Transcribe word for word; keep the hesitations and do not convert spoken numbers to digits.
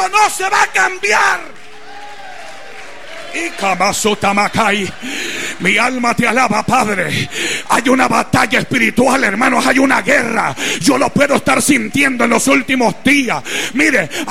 Esto no se va a cambiar. Y Kamasutamakay. Mi alma te alaba, Padre. Hay una batalla espiritual, hermanos. Hay una guerra. Yo lo puedo estar sintiendo en los últimos días. Mire,